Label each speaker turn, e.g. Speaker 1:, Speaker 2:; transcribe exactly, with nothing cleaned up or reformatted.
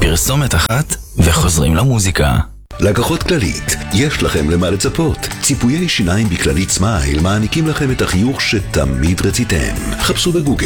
Speaker 1: פרסומת אחת וחוזרים למוזיקה.
Speaker 2: לקוחות כללית, יש לכם למה לצפות. ציפויי שיניים בכללית סמייל מעניקים לכם את החיוך שתמיד רציתם. חפשו בגוגל